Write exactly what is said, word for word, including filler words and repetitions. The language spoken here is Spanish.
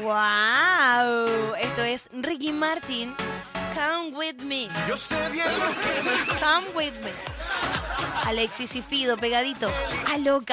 ¡Wow! Esto es Ricky Martin. Come with me. Yo sé bien lo que me Come with me. Alexis y Fido pegadito. A loca.